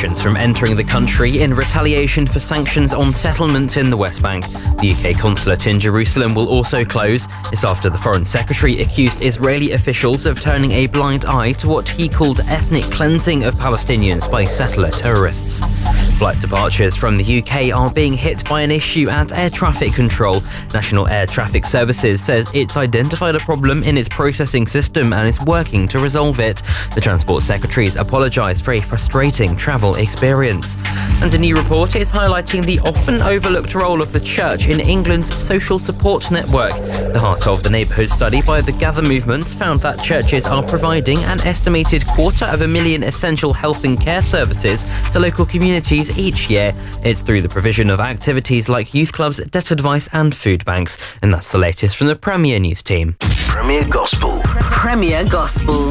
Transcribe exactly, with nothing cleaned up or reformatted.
Egyptians from entering the country in retaliation for sanctions on settlements in the West Bank. The U K consulate in Jerusalem will also close. It's after the Foreign Secretary accused Israeli officials of turning a blind eye to what he called ethnic cleansing of Palestinians by settler terrorists. Flight departures from the U K are being hit by an issue at air traffic control. National Air Traffic Services says it's identified a problem in its processing system and is working to resolve it. The Transport Secretaries apologised for a frustrating travel experience. And a new report is highlighting the often overlooked role of the church in England's social support network. The Heart of the Neighbourhood study by the Gather movement found that churches are providing an estimated quarter of a million essential health and care services to local communities each year. It's through the provision of activities like youth clubs, debt advice and food banks. And that's the latest from the Premier News team. Premier Gospel. Premier Gospel.